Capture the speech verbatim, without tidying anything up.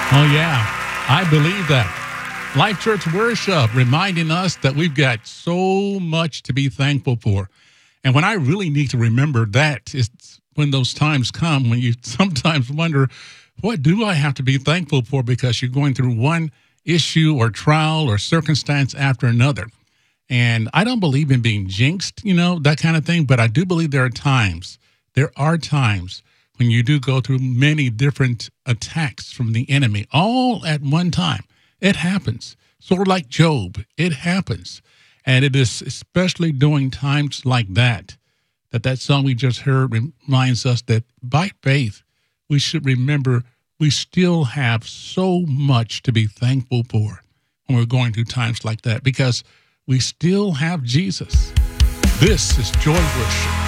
Oh, yeah, I believe that. Life Church Worship reminding us that we've got so much to be thankful for. And when I really need to remember that is when those times come when you sometimes wonder, what do I have to be thankful for? Because you're going through one issue or trial or circumstance after another. And I don't believe in being jinxed, you know, that kind of thing. But I do believe there are times, there are times when you do go through many different attacks from the enemy all at one time. It happens. Sort of like Job, it happens. And it is especially during times like that, that that song we just heard reminds us that by faith, we should remember we still have so much to be thankful for when we're going through times like that, because we still have Jesus. This is Joy Worship.